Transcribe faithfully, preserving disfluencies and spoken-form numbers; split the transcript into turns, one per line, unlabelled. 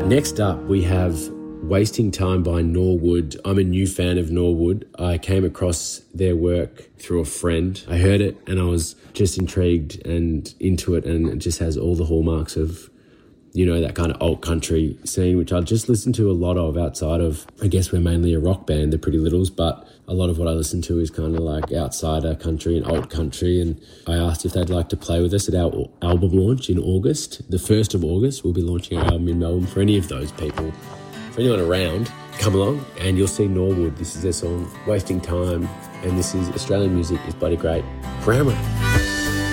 Next up, we have Wasting Time by Norwood. I'm a new fan of Norwood. I came across their work through a friend. I heard it and I was just intrigued and into it, and it just has all the hallmarks of, you know, that kind of alt country scene, which I just listen to a lot of outside of, I guess we're mainly a rock band, the Pretty Littles, but a lot of what I listen to is kind of like outsider country and alt country. And I asked if they'd like to play with us at our album launch in August. The first of August, we'll be launching our album in Melbourne. For any of those people, for anyone around, come along and you'll see Norwood. This is their song, Wasting Time. And this is Australian music is bloody great. Brown